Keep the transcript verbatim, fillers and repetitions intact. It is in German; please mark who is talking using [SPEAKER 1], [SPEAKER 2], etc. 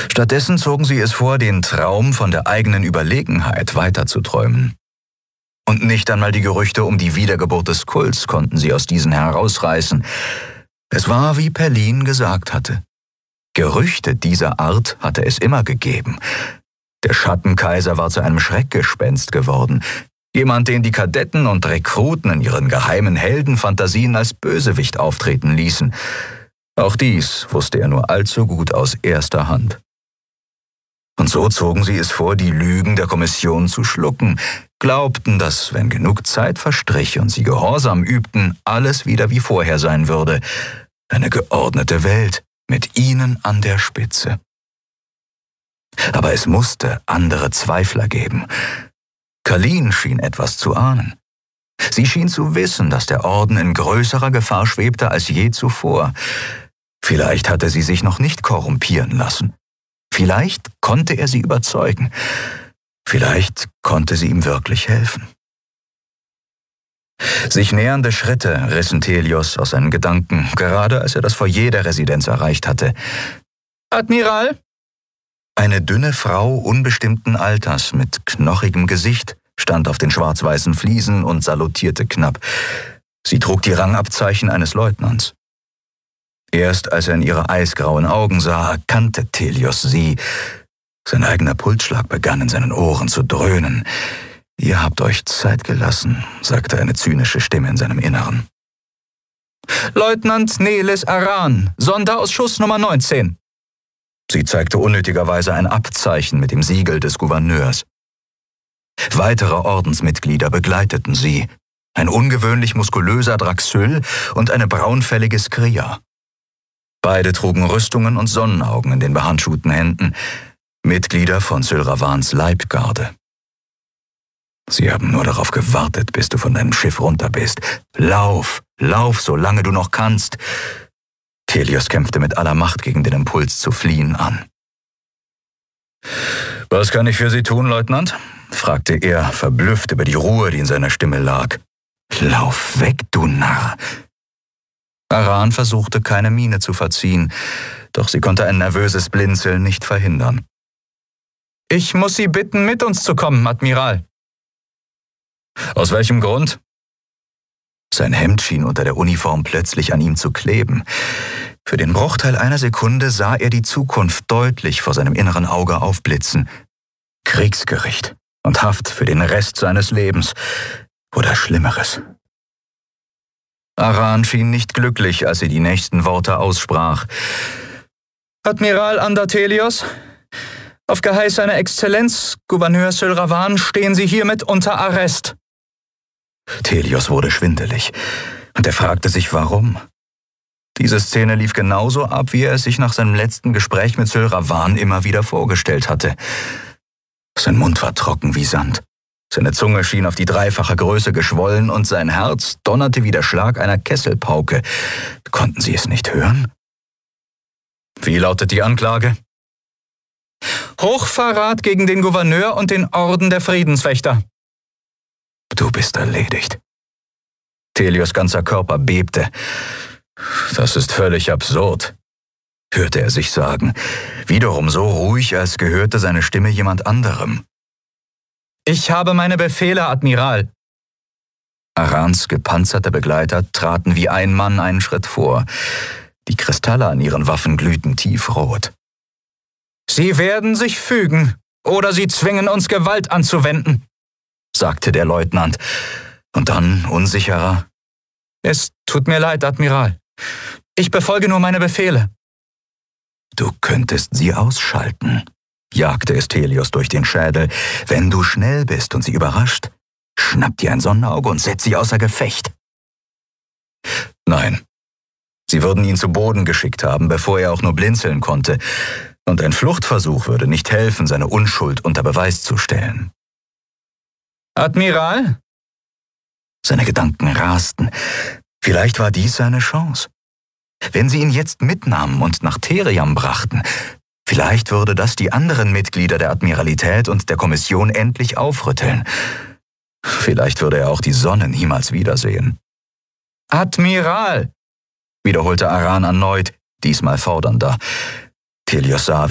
[SPEAKER 1] Stattdessen zogen sie es vor, den Traum von der eigenen Überlegenheit weiterzuträumen. Und nicht einmal die Gerüchte um die Wiedergeburt des Kults konnten sie aus diesen herausreißen. Es war, wie Perlin gesagt hatte. Gerüchte dieser Art hatte es immer gegeben. Der Schattenkaiser war zu einem Schreckgespenst geworden. Jemand, den die Kadetten und Rekruten in ihren geheimen Heldenfantasien als Bösewicht auftreten ließen. Auch dies wusste er nur allzu gut aus erster Hand. Und so zogen sie es vor, die Lügen der Kommission zu schlucken, glaubten, dass, wenn genug Zeit verstrich und sie Gehorsam übten, alles wieder wie vorher sein würde. Eine geordnete Welt mit ihnen an der Spitze. Aber es musste andere Zweifler geben. Kalin schien etwas zu ahnen. Sie schien zu wissen, dass der Orden in größerer Gefahr schwebte als je zuvor. Vielleicht hatte sie sich noch nicht korrumpieren lassen. Vielleicht konnte er sie überzeugen. Vielleicht konnte sie ihm wirklich helfen. Sich nähernde Schritte rissen Thelios aus seinen Gedanken, gerade als er das Foyer der Residenz erreicht hatte. »Admiral?« Eine dünne Frau unbestimmten Alters mit knochigem Gesicht stand auf den schwarz-weißen Fliesen und salutierte knapp. Sie trug die Rangabzeichen eines Leutnants. Erst als er in ihre eisgrauen Augen sah, erkannte Thelios sie. Sein eigener Pulsschlag begann in seinen Ohren zu dröhnen. »Ihr habt euch Zeit gelassen«, sagte eine zynische Stimme in seinem Inneren. »Leutnant Nelis Aran, Sonderausschuss Nummer neunzehn.« Sie zeigte unnötigerweise ein Abzeichen mit dem Siegel des Gouverneurs. Weitere Ordensmitglieder begleiteten sie, ein ungewöhnlich muskulöser Draxyl und eine braunfällige Skria. Beide trugen Rüstungen und Sonnenaugen in den behandschuhten Händen, Mitglieder von Syl Ravans Leibgarde. »Sie haben nur darauf gewartet, bis du von deinem Schiff runter bist. Lauf, lauf, solange du noch kannst!« Thelios kämpfte mit aller Macht gegen den Impuls zu fliehen an. »Was kann ich für Sie tun, Leutnant?« fragte er, verblüfft über die Ruhe, die in seiner Stimme lag. »Lauf weg, du Narr!« Aran versuchte, keine Miene zu verziehen, doch sie konnte ein nervöses Blinzeln nicht verhindern. »Ich muss Sie bitten, mit uns zu kommen, Admiral.« »Aus welchem Grund?« Sein Hemd schien unter der Uniform plötzlich an ihm zu kleben. Für den Bruchteil einer Sekunde sah er die Zukunft deutlich vor seinem inneren Auge aufblitzen. Kriegsgericht und Haft für den Rest seines Lebens oder Schlimmeres. Aran schien nicht glücklich, als sie die nächsten Worte aussprach. »Admiral Ander Thelios, auf Geheiß seiner Exzellenz, Gouverneur Syl Ravan, stehen Sie hiermit unter Arrest.« Thelios wurde schwindelig und er fragte sich, warum. Diese Szene lief genauso ab, wie er es sich nach seinem letzten Gespräch mit Syl Ravan immer wieder vorgestellt hatte. Sein Mund war trocken wie Sand. Seine Zunge schien auf die dreifache Größe geschwollen und sein Herz donnerte wie der Schlag einer Kesselpauke. Konnten Sie es nicht hören? Wie lautet die Anklage? Hochverrat gegen den Gouverneur und den Orden der Friedenswächter. Du bist erledigt. Thelios ganzer Körper bebte. Das ist völlig absurd, hörte er sich sagen, wiederum so ruhig, als gehörte seine Stimme jemand anderem. Ich habe meine Befehle, Admiral. Arans gepanzerte Begleiter traten wie ein Mann einen Schritt vor. Die Kristalle an ihren Waffen glühten tiefrot. Sie werden sich fügen, oder sie zwingen uns Gewalt anzuwenden, sagte der Leutnant. Und dann, unsicherer: Es tut mir leid, Admiral. Ich befolge nur meine Befehle. Du könntest sie ausschalten, jagte es Thelios durch den Schädel. Wenn du schnell bist und sie überrascht, schnapp dir ein Sonnenauge und setz sie außer Gefecht. Nein, sie würden ihn zu Boden geschickt haben, bevor er auch nur blinzeln konnte. Und ein Fluchtversuch würde nicht helfen, seine Unschuld unter Beweis zu stellen. Admiral? Seine Gedanken rasten. Vielleicht war dies seine Chance. Wenn sie ihn jetzt mitnahmen und nach Theriam brachten, vielleicht würde das die anderen Mitglieder der Admiralität und der Kommission endlich aufrütteln. Vielleicht würde er auch die Sonne niemals wiedersehen. Admiral, wiederholte Aran erneut, diesmal fordernder. Thelios sah,